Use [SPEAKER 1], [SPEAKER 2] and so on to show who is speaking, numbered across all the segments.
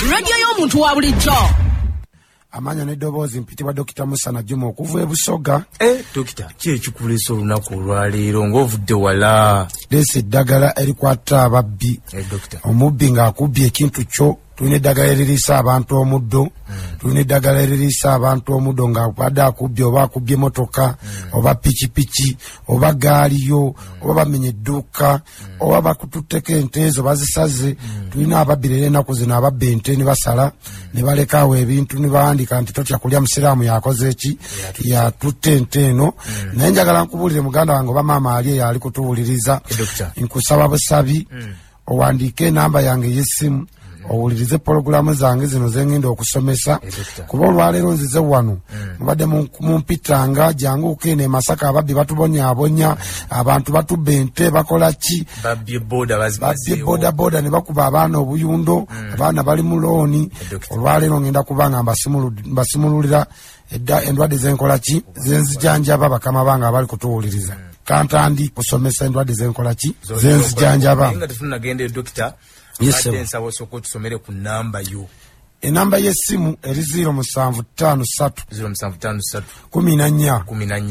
[SPEAKER 1] Radio y'omuntu wa bulijjo.
[SPEAKER 2] Amanya n'eddoboozi mpitibwa Dr. Musana Juma okuva e Busoga.
[SPEAKER 3] Dokita, ki ekikuleesa olunaku olwaleero ng'ovudde wala?
[SPEAKER 2] Leesa eddagala erikwata ababbi.
[SPEAKER 3] Dokita.
[SPEAKER 2] Omubbi ng'akubbye ekintu kyo. Tulina eddagala eririisa abantu omuddo. Tulina eddagala eririisa abantu omuddo ng'abadde akubbye oba akubbye motoka oba pikipiki oba gaaliyo oba bamenye edduuka oba bakututteko ente ezo bazisaze. Tulina ababbi leero ennaku zino ababba ente ne basala ne baleka awo ebintu ne bawandiika nti totya kulya musiraamu yakoze eki yatutte ente eno. Naye njagala nkubuulire muganda wange oba maama ali eyo ali kutuwuliriza. Nkusaba busabi owandiike enamba yange y'essimu owulirize pologulamu zange zino zengenda okusomesa kuba olwaleero nzize wano mubadde mumpitanga jangu okene e Masaka ababbi batubonyaabonya abantu batubba ente bakola ki
[SPEAKER 3] babbye boda
[SPEAKER 2] ne bakuba abaana obuyundo abaana bali mu looni. Olwaleero ngenda kubanga mbasimululira endwadde zenkola ki zenzijanjaba bakama bange abali kutuwuliriza. Kantandi kusomesa endwadde zenkola ki zenzijanjaba.
[SPEAKER 3] Yes, nsaba osoko tusomere ku namba yo.
[SPEAKER 2] Enamba y'essimu eri 0753 14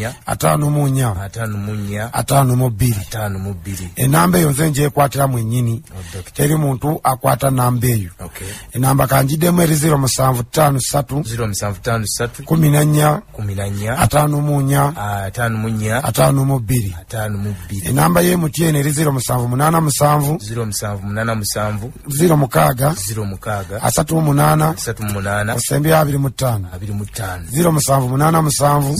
[SPEAKER 2] 52. Enamba eyo nze njekwatira mwennyini. Teri muntu akwata namba eyo. Enamba kanjiddemu eri 0753 14 52. Enamba y'MTN eri 0787 06 38 25 0787